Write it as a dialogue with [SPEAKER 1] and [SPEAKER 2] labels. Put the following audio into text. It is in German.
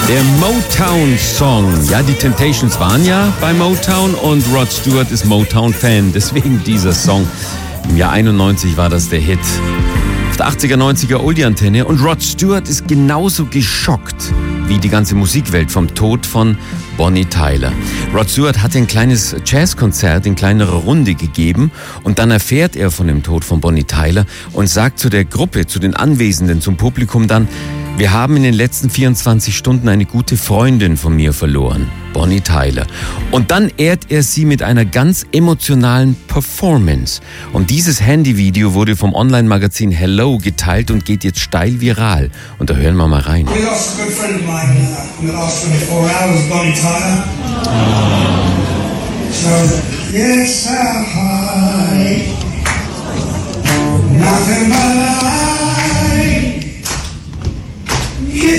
[SPEAKER 1] Der Motown-Song. Ja, die Temptations waren ja bei Motown und Rod Stewart ist Motown-Fan. Deswegen dieser Song. Im Jahr 91 war das der Hit. Auf der 80er, 90er Oldie-Antenne. Und Rod Stewart ist genauso geschockt wie die ganze Musikwelt vom Tod von Bonnie Tyler. Rod Stewart hat ein kleines Jazzkonzert in kleinerer Runde gegeben und dann erfährt er von dem Tod von Bonnie Tyler und sagt zu der Gruppe, zu den Anwesenden, zum Publikum dann: Wir haben in den letzten 24 Stunden eine gute Freundin von mir verloren, Bonnie Tyler. Und dann ehrt er sie mit einer ganz emotionalen Performance. Und dieses Handyvideo wurde vom Online-Magazin Hello geteilt und geht jetzt steil viral. Und da hören wir mal rein.
[SPEAKER 2] We lost a good friend of mine in the last 24 hours, Bonnie Tyler. So, yes, I nothing but